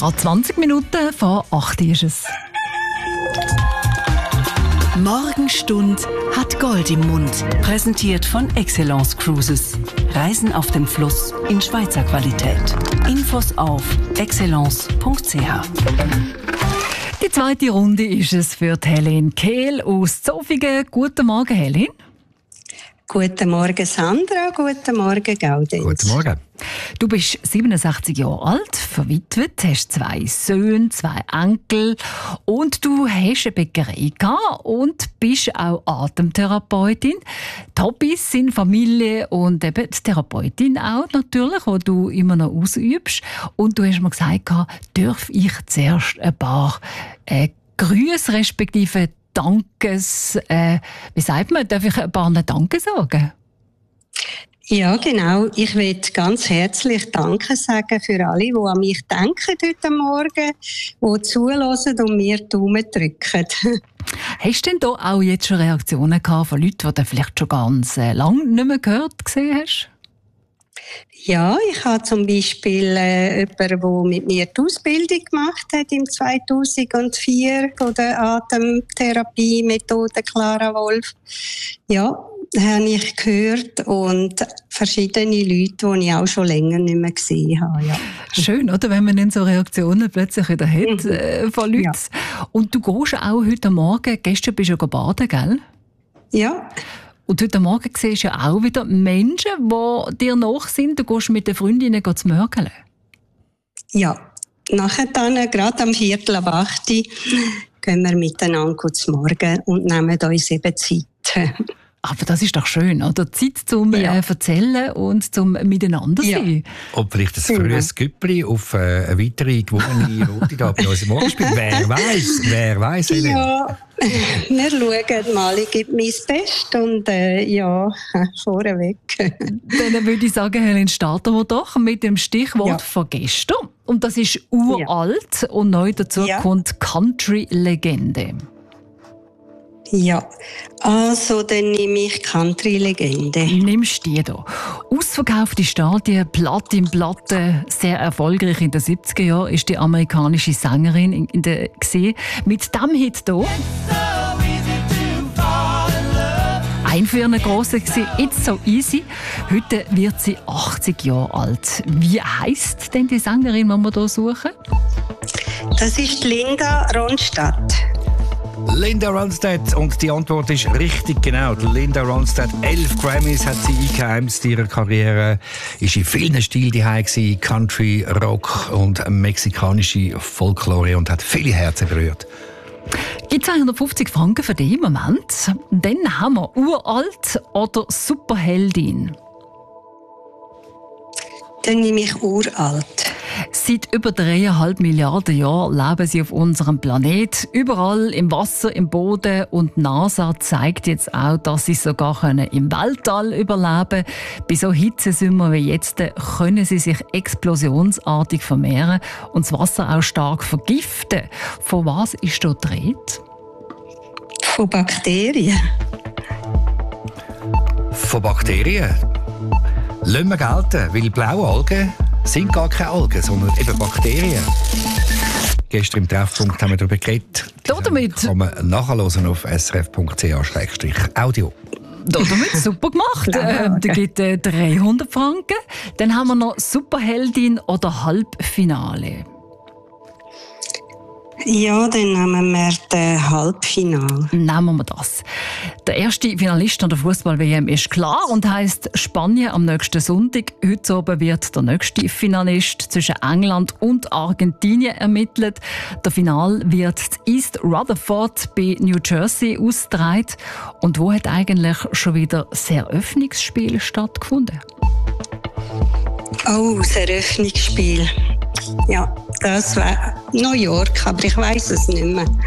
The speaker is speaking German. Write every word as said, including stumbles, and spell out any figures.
Gerade zwanzig Minuten vor acht ist es. Morgenstund hat Gold im Mund. Präsentiert von Excellence Cruises. Reisen auf dem Fluss in Schweizer Qualität. Infos auf excellence punkt c h. Die zweite Runde ist es für die Helene Kehl aus Zofingen. Guten Morgen, Helene. Guten Morgen, Sandra. Guten Morgen, Gaudenz. Guten Morgen. Du bist siebenundsechzig Jahre alt, verwitwet, hast zwei Söhne, zwei Enkel und du hast eine Bäckerei gehabt und bist auch Atemtherapeutin. Die Hobbys sind Familie und eben die Therapeutin auch natürlich, die du immer noch ausübst. Und du hast mir gesagt, darf ich zuerst ein paar äh, Grüße respektive Dankes, äh, wie sagt man, darf ich ein paar Danke sagen? Ja, genau. Ich will ganz herzlich Danke sagen für alle, die an mich denken heute Morgen, die zuhören und mir die Daumen drücken. Hast du denn da auch jetzt schon Reaktionen gehabt von Leuten, die du vielleicht schon ganz äh, lange nicht mehr gehört gesehen hast? Ja, ich habe zum Beispiel äh, jemanden, der mit mir die Ausbildung gemacht hat im zweitausendvier von der Atemtherapie-Methode Clara Wolf. Ja, habe ich gehört und verschiedene Leute, die ich auch schon länger nicht mehr gesehen habe. Ja. Schön, oder? Wenn man dann so Reaktionen plötzlich wieder hat äh, von Leuten. Ja. Und du gehst auch heute Morgen, gestern bist du ja baden, gell? Ja. Und heute Morgen siehst du ja auch wieder Menschen, die dir nach sind. Du gehst mit den Freundinnen zu mörgeln. Ja, nachher dann, gerade am Viertel ab acht, gehen wir miteinander zu Morgen und nehmen uns eben Zeit. Aber das ist doch schön, oder? Zeit zum ja. äh, Erzählen und zum Miteinander sein. Ja. Ob vielleicht ein frühes Güppli auf äh, eine weitere gewonnene Route da bei unserem Morgenspiel. Wer weiß, wer weiß. Ja, wir schauen mal. Ich gebe mein Bestes und äh, ja, vorweg. Dann würde ich sagen, Helene, starten wir doch mit dem Stichwort ja. von gestern. Und das ist uralt ja. und neu dazu ja. kommt Country-Legende. Ja, also dann nehme ich Country-Legende. Nimmst die hier. Ausverkaufte Stadien, Platin-Platte, sehr erfolgreich in den siebziger Jahren ist die amerikanische Sängerin in, in der gesehen. Mit diesem Hit hier. Ein für eine grosse war «It's so easy». Heute wird sie achtzig Jahre alt. Wie heisst denn die Sängerin, die wir hier suchen? Das ist Linda Ronstadt. Linda Ronstadt. Und die Antwort ist richtig genau. Linda Ronstadt, elf Grammys hat sie eingeheimst in ihrer Karriere. Ist in vielen Stilen daheim gewesen, Country, Rock und mexikanische Folklore und hat viele Herzen berührt. Gibt zweihundertfünfzig Franken für den Moment. Dann haben wir uralt oder Superheldin. Dann nehme ich uralt. Seit über dreieinhalb Milliarden Jahren leben sie auf unserem Planet. Überall im Wasser, im Boden. Und NASA zeigt jetzt auch, dass sie sogar im Weltall überleben können. Bei so Hitzesümmern wie jetzt können sie sich explosionsartig vermehren und das Wasser auch stark vergiften. Von was ist dort die Rede? Von Bakterien. Von Bakterien? Lassen wir gelten, weil blaue Algen sind gar keine Algen, sondern eben Bakterien. Gestern im Treffpunkt haben wir darüber geredet. Damit kann man nachhören auf s r f punkt c h slash audio. Damit super gemacht. äh, da gibt es äh, dreihundert Franken. Dann haben wir noch Superheldin oder Halbfinale. Ja, dann nehmen wir das Halbfinale. Nehmen wir das. Der erste Finalist an der Fußball-W M ist klar und heisst Spanien am nächsten Sonntag. Heute Abend wird der nächste Finalist zwischen England und Argentinien ermittelt. Der Final wird in East Rutherford bei New Jersey ausgetragen. Und wo hat eigentlich schon wieder das Eröffnungsspiel stattgefunden? Oh, das Eröffnungsspiel. Ja, das war New York, aber ich weiss es nicht mehr.